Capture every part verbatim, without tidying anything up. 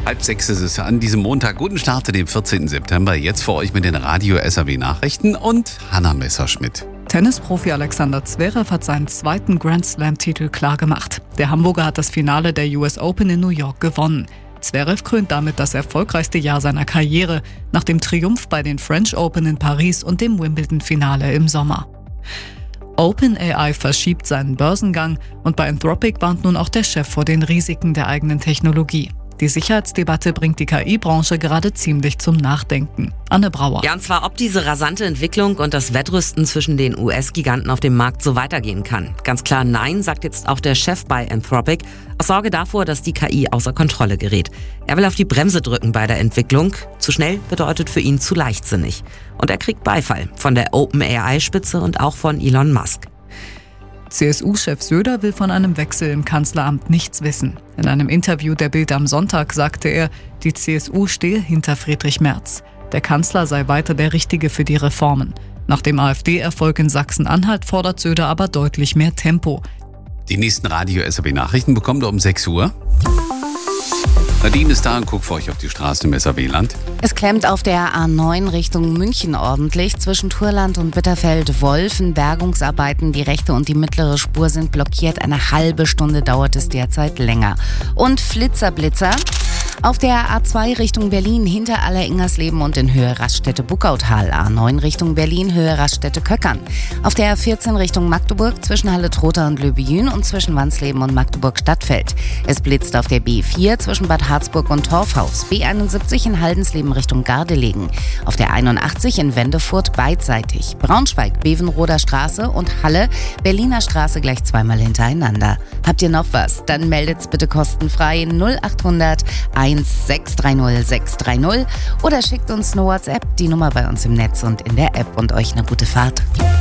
Halb sechs ist es an diesem Montag. Guten Start, den vierzehnten September. Jetzt für euch mit den Radio-S R W Nachrichten und Hanna Messerschmidt. Tennisprofi Alexander Zverev hat seinen zweiten Grand Slam-Titel klargemacht. Der Hamburger hat das Finale der U S Open in New York gewonnen. Zverev krönt damit das erfolgreichste Jahr seiner Karriere nach dem Triumph bei den French Open in Paris und dem Wimbledon-Finale im Sommer. OpenAI verschiebt seinen Börsengang und bei Anthropic warnt nun auch der Chef vor den Risiken der eigenen Technologie. Die Sicherheitsdebatte bringt die K I-Branche gerade ziemlich zum Nachdenken. Anne Brauer. Ja, und zwar, ob diese rasante Entwicklung und das Wettrüsten zwischen den U S-Giganten auf dem Markt so weitergehen kann. Ganz klar nein, sagt jetzt auch der Chef bei Anthropic, aus Sorge davor, dass die K I außer Kontrolle gerät. Er will auf die Bremse drücken bei der Entwicklung. Zu schnell bedeutet für ihn zu leichtsinnig. Und er kriegt Beifall von der OpenAI-Spitze und auch von Elon Musk. C S U-Chef Söder will von einem Wechsel im Kanzleramt nichts wissen. In einem Interview der Bild am Sonntag sagte er, die C S U stehe hinter Friedrich Merz. Der Kanzler sei weiter der Richtige für die Reformen. Nach dem AfD-Erfolg in Sachsen-Anhalt fordert Söder aber deutlich mehr Tempo. Die nächsten Radio-S R W-Nachrichten bekommt ihr um sechs Uhr. Nadine ist da und guckt für euch auf die Straßen im S R W-Land. Es klemmt auf der A neun Richtung München ordentlich. Zwischen Turland und Bitterfeld-Wolfen Bergungsarbeiten. Die rechte und die mittlere Spur sind blockiert. Eine halbe Stunde dauert es derzeit länger. Und Flitzer-Blitzer. Auf der A zwei Richtung Berlin hinter Aller-Ingersleben und in Höhe Raststätte-Buckautal. A neun Richtung Berlin, Höhe Raststätte-Köckern. Auf der A vierzehn Richtung Magdeburg zwischen Halle-Trotha und Löbejün und zwischen Wansleben und Magdeburg-Stadtfeld. Es blitzt auf der B vier zwischen Bad Harzburg und Torfhaus. B einundsiebzig in Haldensleben Richtung Gardelegen. Auf der einundachtzig in Wendefurt beidseitig. Braunschweig, Bevenroder Straße und Halle, Berliner Straße gleich zweimal hintereinander. Habt ihr noch was? Dann meldet's bitte kostenfrei null achthundert eins sechs drei null sechs drei null oder schickt uns eine WhatsApp, die Nummer bei uns im Netz und in der App und euch eine gute Fahrt.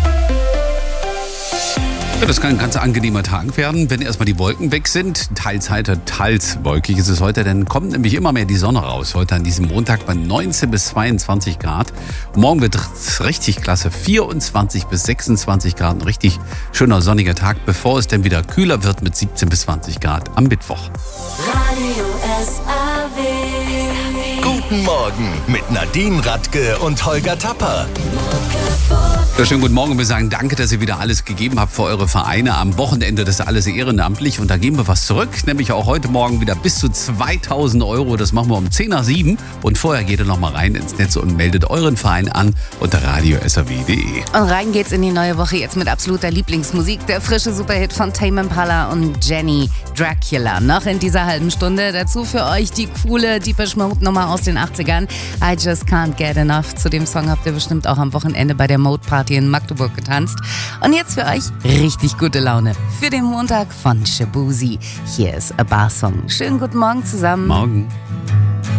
Ja, das kann ein ganz angenehmer Tag werden, wenn erstmal die Wolken weg sind. Teils heiter, teils wolkig ist es heute, dann kommt nämlich immer mehr die Sonne raus. Heute an diesem Montag bei neunzehn bis zweiundzwanzig Grad. Morgen wird es richtig klasse, vierundzwanzig bis sechsundzwanzig Grad. Ein richtig schöner sonniger Tag, bevor es dann wieder kühler wird mit siebzehn bis zwanzig Grad am Mittwoch. Radio S R W. Guten Morgen mit Nadine Radke und Holger Tapper. Ja, schönen guten Morgen. Wir sagen danke, dass ihr wieder alles gegeben habt für eure Vereine. Am Wochenende das alles ehrenamtlich. Und da geben wir was zurück. Nämlich auch heute Morgen wieder bis zu zweitausend Euro. Das machen wir um zehn nach sieben. Und vorher geht ihr noch mal rein ins Netz und meldet euren Verein an unter radio s r w punkt d e. Und rein geht's in die neue Woche jetzt mit absoluter Lieblingsmusik. Der frische Superhit von Tame Impala und Jenny, Dracula. Noch in dieser halben Stunde. Dazu für euch die coole Depeche Mode Nummer aus den achtzigern. I Just Can't Get Enough. Zu dem Song habt ihr bestimmt auch am Wochenende bei der Mode Party in Magdeburg getanzt. Und jetzt für euch richtig gute Laune. Für den Montag von Shabuzi. Hier ist A Bar Song. Schönen guten Morgen zusammen. Morgen.